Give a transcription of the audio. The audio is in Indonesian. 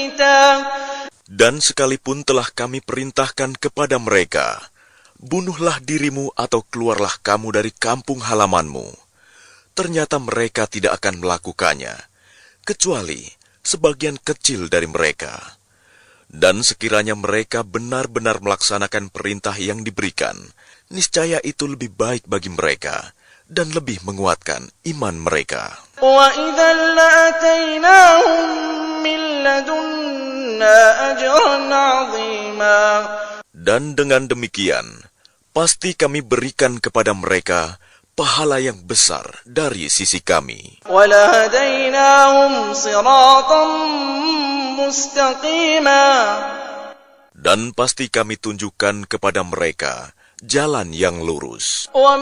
تثبيتا. Dan sekalipun telah kami perintahkan kepada mereka, bunuhlah dirimu atau keluarlah kamu dari kampung halamanmu, ternyata mereka tidak akan melakukannya, kecuali sebagian kecil dari mereka. Dan sekiranya mereka benar-benar melaksanakan perintah yang diberikan, niscaya itu lebih baik bagi mereka dan lebih menguatkan iman mereka. وَإِذًا لَّآتَيْنَاهُم مِّن لَّدُنَّا أَجْرًا عَظِيمًا. Dan dengan demikian, pasti kami berikan kepada mereka pahala yang besar dari sisi kami. وَلَهَدَيْنَاهُمْ صِرَاطًا مُّسْتَقِيمًا. Dan pasti kami tunjukkan kepada mereka jalan yang lurus.